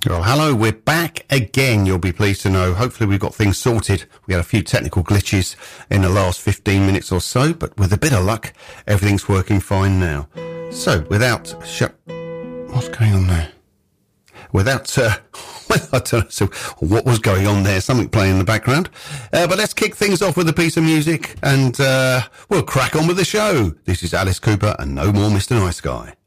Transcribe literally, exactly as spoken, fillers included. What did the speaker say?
Well, hello, we're back again, you'll be pleased to know. Hopefully we've got things sorted. We had a few technical glitches in the last fifteen minutes or so, but with a bit of luck, everything's working fine now. So, without... Sh- What's going on there? Without... Uh, well, I don't know so what was going on there. Something playing in the background. Uh, but let's kick things off with a piece of music, and uh, we'll crack on with the show. This is Alice Cooper and No More Mister Nice Guy.